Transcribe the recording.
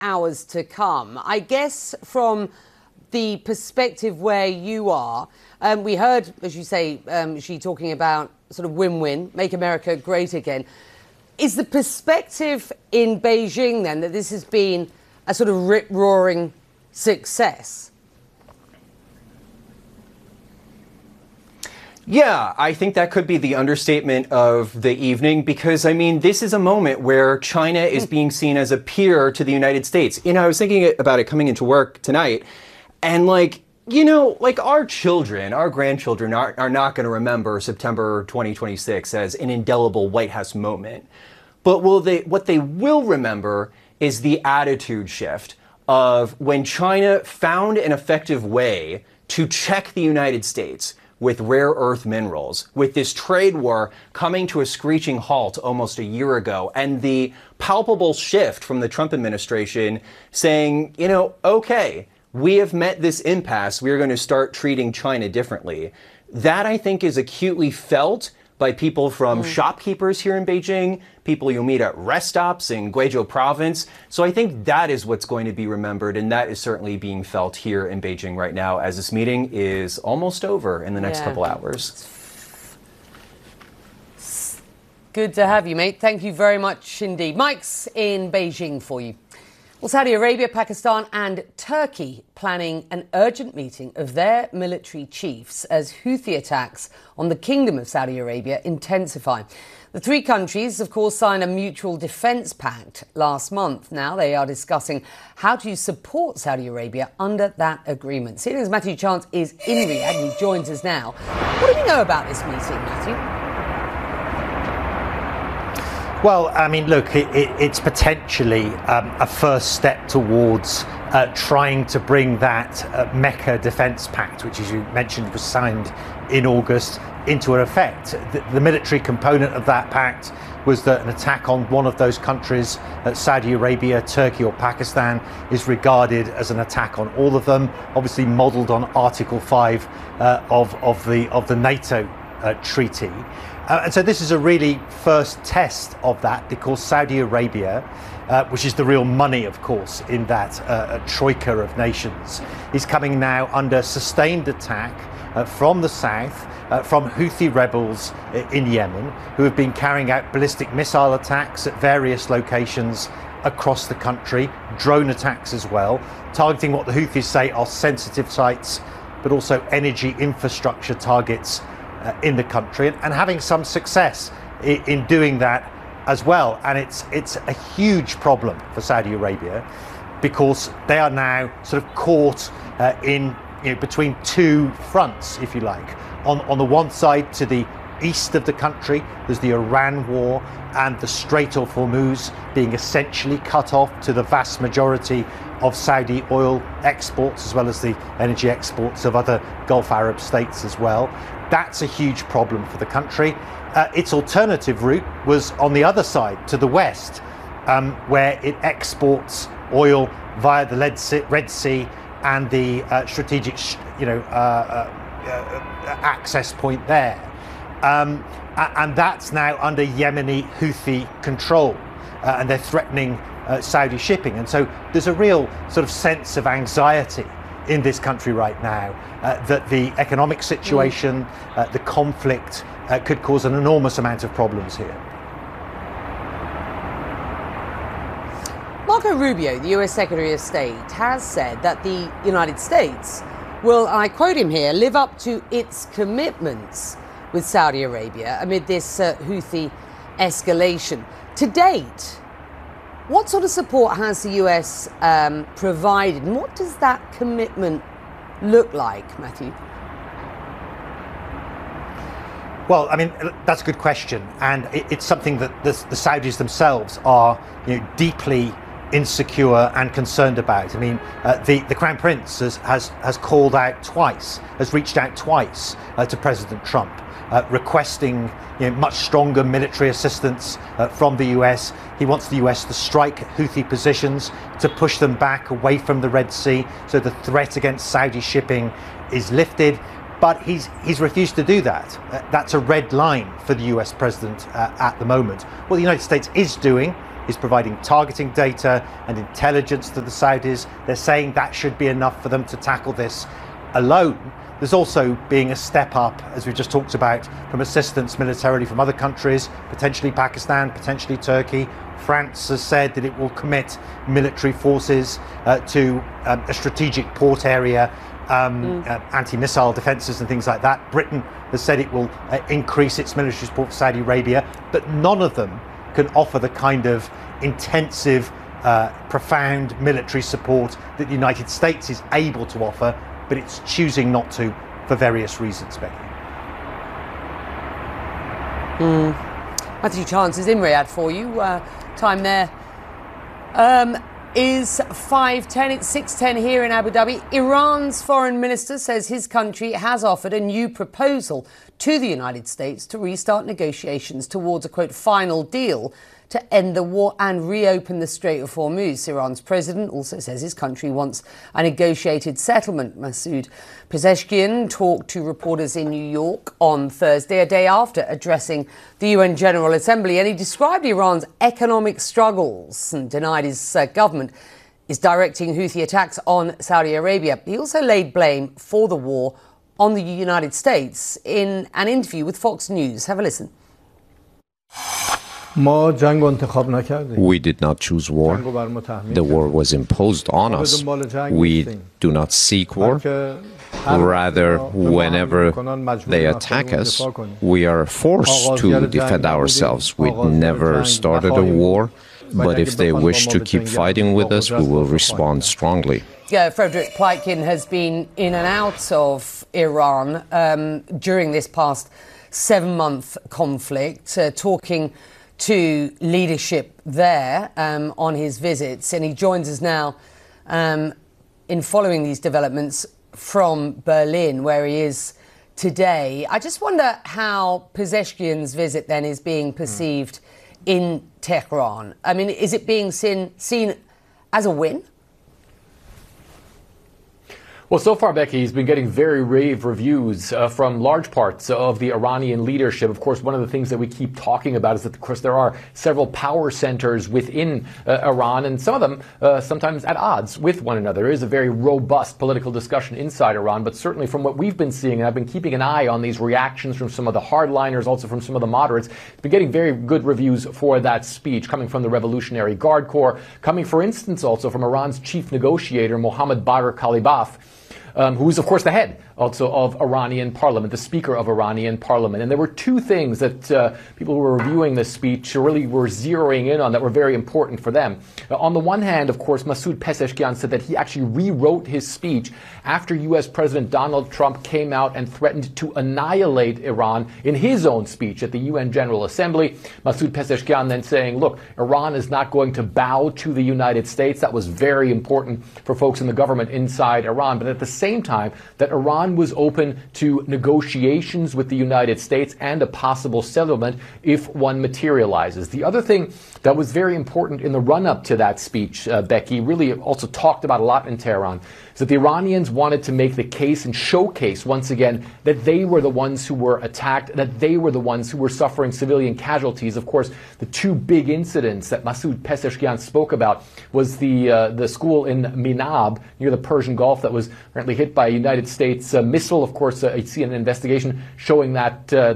hours to come. I guess from the perspective where you are, we heard, as you say, Xi talking about sort of win-win, make America great again. Is the perspective in Beijing then that this has been a sort of rip-roaring success? Yeah, I think that could be the understatement of the evening because, I mean, this is a moment where China is being seen as a peer to the United States. You know, I was thinking about it coming into work tonight, and our children, our grandchildren are not going to remember September 2026 as an indelible White House moment. But what they will remember is the attitude shift of when China found an effective way to check the United States with rare earth minerals, with this trade war coming to a screeching halt almost a year ago, and the palpable shift from the Trump administration saying, okay, we have met this impasse, we are going to start treating China differently. That, I think, is acutely felt by people from shopkeepers here in Beijing, people you'll meet at rest stops in Guizhou province. So I think that is what's going to be remembered, and that is certainly being felt here in Beijing right now as this meeting is almost over in the next couple hours. Good to have you, mate. Thank you very much indeed. Mike's in Beijing for you. Well, Saudi Arabia, Pakistan and Turkey planning an urgent meeting of their military chiefs as Houthi attacks on the Kingdom of Saudi Arabia intensify. The three countries, of course, signed a mutual defence pact last month. Now they are discussing how to support Saudi Arabia under that agreement. CNN's Matthew Chance is in Riyadh and he joins us now. What do we know about this meeting, Matthew? Well, I mean, look, it's potentially a first step towards trying to bring that Mecca Defence Pact, which, as you mentioned, was signed in August, into effect. The military component of that pact was that an attack on one of those countries, Saudi Arabia, Turkey or Pakistan, is regarded as an attack on all of them, obviously modelled on Article 5 of the NATO treaty. And so this is a really first test of that because Saudi Arabia, which is the real money, of course, in that troika of nations, is coming now under sustained attack from the south, from Houthi rebels in Yemen, who have been carrying out ballistic missile attacks at various locations across the country, drone attacks as well, targeting what the Houthis say are sensitive sites, but also energy infrastructure targets in the country, and having some success in doing that as well. And it's a huge problem for Saudi Arabia because they are now sort of caught in between two fronts, if you like. On the one side, to the east of the country, there's the Iran war and the Strait of Hormuz being essentially cut off to the vast majority of Saudi oil exports, as well as the energy exports of other Gulf Arab states as well. That's a huge problem for the country. Its alternative route was on the other side, to the west, where it exports oil via the Red Sea and the strategic, access point there. And that's now under Yemeni Houthi control, and they're threatening Saudi shipping. And so there's a real sort of sense of anxiety in this country right now that the economic situation, the conflict could cause an enormous amount of problems here. Marco Rubio, the US Secretary of State, has said that the United States will, and I quote him here, live up to its commitments with Saudi Arabia amid this Houthi escalation. To date, what sort of support has the US provided, and what does that commitment look like, Matthew? Well, I mean, that's a good question, and it's something that the Saudis themselves are deeply insecure and concerned about. I mean, the Crown Prince has called out twice, has reached out twice to President Trump, requesting much stronger military assistance from the US. He wants the US to strike Houthi positions, to push them back away from the Red Sea, so the threat against Saudi shipping is lifted. But he's refused to do that. That's a red line for the US president at the moment. What the United States is doing is providing targeting data and intelligence to the Saudis. They're saying that should be enough for them to tackle this alone. There's also being a step up, as we just talked about, from assistance militarily from other countries, potentially Pakistan, potentially Turkey. France has said that it will commit military forces to a strategic port area, anti-missile defences and things like that. Britain has said it will increase its military support for Saudi Arabia, but none of them can offer the kind of intensive, profound military support that the United States is able to offer, but it's choosing not to for various reasons, Becky. Matthew Chance is in Riyadh for you. Time there is 5:10. It's 6:10 here in Abu Dhabi. Iran's foreign minister says his country has offered a new proposal to the United States to restart negotiations towards a, quote, final deal to end the war and reopen the Strait of Hormuz. Iran's president also says his country wants a negotiated settlement. Masoud Pezeshkian talked to reporters in New York on Thursday, a day after addressing the UN General Assembly, and he described Iran's economic struggles and denied his government is directing Houthi attacks on Saudi Arabia. He also laid blame for the war on the United States in an interview with Fox News. Have a listen. We did not choose war. The war was imposed on us. We do not seek war. Rather, whenever they attack us, we are forced to defend ourselves. We never started a war, but if they wish to keep fighting with us, we will respond strongly. Frederick Pleitgen has been in and out of Iran during this past 7-month conflict, talking to leadership there on his visits, and he joins us now in following these developments from Berlin, where he is today. I just wonder how Pezeshkian's visit then is being perceived in Tehran. I mean, is it being seen as a win? Well, so far, Becky, he's been getting very rave reviews from large parts of the Iranian leadership. Of course, one of the things that we keep talking about is that, of course, there are several power centers within Iran, and some of them sometimes at odds with one another. There is a very robust political discussion inside Iran, but certainly from what we've been seeing, and I've been keeping an eye on these reactions from some of the hardliners, also from some of the moderates, it's been getting very good reviews for that speech, coming from the Revolutionary Guard Corps, coming, for instance, also from Iran's chief negotiator, Mohammad Bagher Ghalibaf, who is, of course, the head also of Iranian parliament, the speaker of Iranian parliament. And there were two things that people who were reviewing this speech really were zeroing in on that were very important for them. On the one hand, of course, Masoud Pezeshkian said that he actually rewrote his speech after U.S. President Donald Trump came out and threatened to annihilate Iran in his own speech at the UN General Assembly. Masoud Pezeshkian then saying, look, Iran is not going to bow to the United States. That was very important for folks in the government inside Iran. But at the same time, that Iran was open to negotiations with the United States and a possible settlement if one materializes. The other thing that was very important in the run-up to that speech, Becky, really also talked about a lot in Tehran, is that the Iranians wanted to make the case and showcase once again that they were the ones who were attacked, that they were the ones who were suffering civilian casualties. Of course, the two big incidents that Masoud Pezeshkian spoke about was the school in Minab near the Persian Gulf that was apparently hit by a United States missile. Of course, you see an investigation showing that